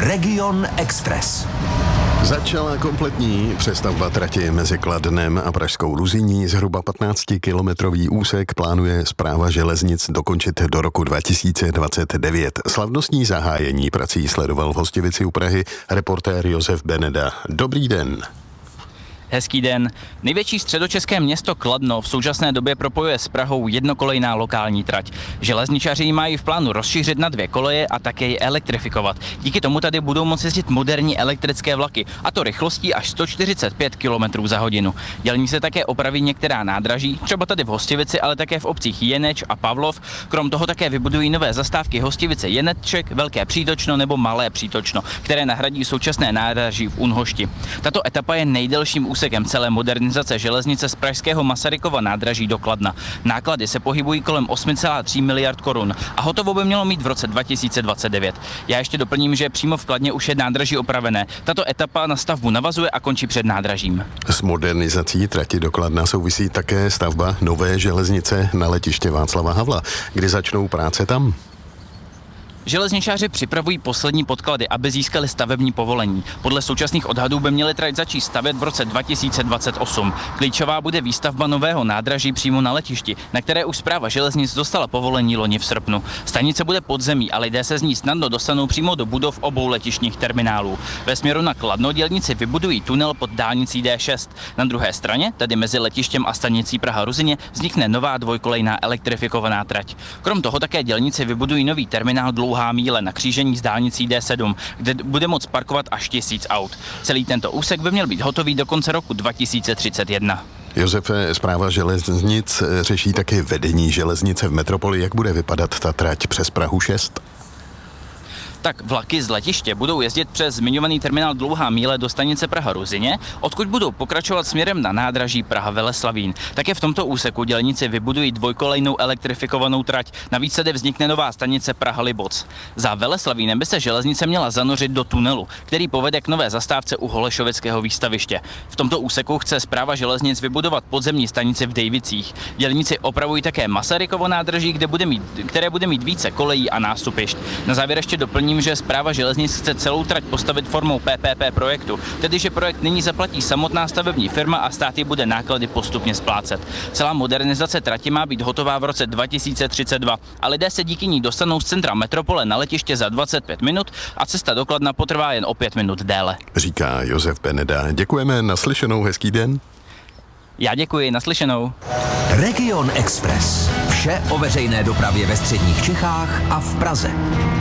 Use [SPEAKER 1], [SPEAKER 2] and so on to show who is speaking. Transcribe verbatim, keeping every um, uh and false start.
[SPEAKER 1] Region Express.
[SPEAKER 2] Začala kompletní přestavba trati mezi Kladnem a Pražskou Ruzyní. Zhruba patnáctikilometrový úsek plánuje Správa železnic dokončit do roku dva tisíce dvacet devět. Slavnostní zahájení prací sledoval v Hostivici u Prahy reportér Josef Beneda. Dobrý den.
[SPEAKER 3] Hezký den. Největší středočeské město Kladno v současné době propojuje s Prahou jednokolejná lokální trať. Železničaři mají v plánu rozšířit na dvě koleje a také ji elektrifikovat. Díky tomu tady budou moci jezdit moderní elektrické vlaky, a to rychlostí až sto čtyřicet pět kilometrů za hodinu. Dělní se také opraví některá nádraží, třeba tady v Hostivici, ale také v obcích Jeneč a Pavlov. Krom toho také vybudují nové zastávky Hostivice Jeneček, Velké Přítočno nebo Malé Přítočno, které nahradí současné nádraží v Unhošti. Tato etapa je nejdelším úsekem celé modernizace železnice z pražského Masarykova nádraží do Kladna. Náklady se pohybují kolem osm celá tři miliard korun a hotovo by mělo mít v roce dva tisíce dvacet devět. Já ještě doplním, že přímo v Kladně už je nádraží opravené. Tato etapa na stavbu navazuje a končí před nádražím.
[SPEAKER 2] S modernizací trati do Kladna souvisí také stavba nové železnice na letiště Václava Havla. Kdy začnou práce tam?
[SPEAKER 3] Železničáři připravují poslední podklady, aby získali stavební povolení. Podle současných odhadů by měli trať začít stavět v roce dva tisíce dvacet osm. Klíčová bude výstavba nového nádraží přímo na letišti, na které už Správa železnic dostala povolení loni v srpnu. Stanice bude podzemí a lidé se z ní snadno dostanou přímo do budov obou letištních terminálů. Ve směru na Kladno dělníci vybudují tunel pod dálnicí D šest. Na druhé straně, tedy mezi letištěm a stanicí Praha-Ruzyně, vznikne nová dvojkolejná elektrifikovaná trať. Krom toho také dělníci vybudují nový terminál Dlouhá míle na křížení s dálnicí D sedm, kde bude moct parkovat až tisíc aut. Celý tento úsek by měl být hotový do konce roku dva tisíce třicet jedna.
[SPEAKER 2] Josefe, Správa železnic řeší také vedení železnice v metropoli. Jak bude vypadat ta trať přes Prahu šest?
[SPEAKER 3] Tak vlaky z letiště budou jezdit přes zmiňovaný terminál Dlouhá míle do stanice Praha-Ruzyně, odkud budou pokračovat směrem na nádraží Praha-Veleslavín. Také v tomto úseku dělníci vybudují dvojkolejnou elektrifikovanou trať. Navíc tady vznikne nová stanice Praha-Liboc. Za Veleslavínem by se železnice měla zanořit do tunelu, který povede k nové zastávce u Holešovického výstaviště. V tomto úseku chce Správa železnic vybudovat podzemní stanici v Dejvicích. Dělníci opravují také Masarykovo nádraží, kde bude mít, které bude mít více kolejí a nástupišť. Na závěr ještě doplním, že Správa železnic chce celou trať postavit formou P P P projektu, tedy že projekt nyní zaplatí samotná stavební firma a stát ji bude náklady postupně splácet. Celá modernizace trati má být hotová v roce dva tisíce třicet dva a lidé se díky ní dostanou z centra metropole na letiště za dvacet pět minut a cesta do Kladna potrvá jen o pět minut déle.
[SPEAKER 2] Říká Josef Beneda. Děkujeme, naslyšenou, hezký den.
[SPEAKER 3] Já děkuji, naslyšenou.
[SPEAKER 1] Region Express. Vše o veřejné dopravě ve středních Čechách a v Praze.